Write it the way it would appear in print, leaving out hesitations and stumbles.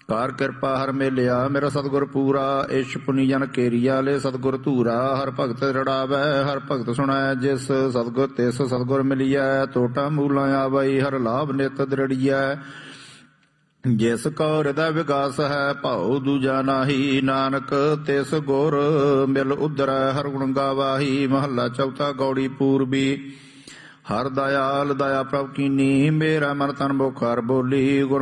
ਕਾਰ ਕਿਰਪਾ ਹਰ ਮੇਲਿਆ ਮੇਰਾ ਸਤਿਗੁਰ ਪੂਰਾ। ਇਸ਼ ਪੁਨੀ ਜਨ ਕੇਰੀਆ ਲੈ ਸਤਿਗੁਰ ਧੂਰਾ। ਹਰ ਭਗਤ ਰੜਾਵੈ ਹਰ ਭਗਤ ਸੁਣੈ ਜਿਸ। ਸਤਿਗੁਰ ਤਿਸ ਸਤਿਗੁਰ ਮਿਲੀਐ ਟੋਟਾ ਮੂਲਾਂ ਆਵਈ। ਹਰ ਲਾਭ ਨਿਤ ਦ੍ਰਿੜੀਐ ਜਿਸ ਕੋ ਹਿਰਦੈ ਵਿਗਾਸ ਹੈ ਭਾਉ ਦੂਜਾ ਨਾਹੀ। ਨਾਨਕ ਤਿਸ ਗੁਰ ਮਿਲ ਉਧਰੈ ਹਰ ਗੁਣ ਗਾਵਾਹੀ। ਮਹੱਲਾ ਚੌਥਾ ਗੌੜੀ ਪੂਰਬੀ। ਹਰ ਦਇਆਲ ਦਇਆ ਪ੍ਰਭ ਕੀਨੀ ਮੇਰਾ ਮਨ ਤਨ ਮੁਖ ਹਰਿ ਬੋਲੀ। ਗੁਰ